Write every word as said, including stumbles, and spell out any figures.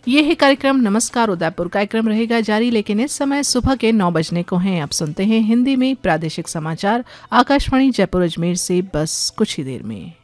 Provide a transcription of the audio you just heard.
ये है कार्यक्रम नमस्कार उदयपुर। कार्यक्रम रहेगा जारी, लेकिन इस समय सुबह के नौ बजने को हैं। अब सुनते हैं हिंदी में प्रादेशिक समाचार आकाशवाणी जयपुर अजमेर से बस कुछ ही देर में।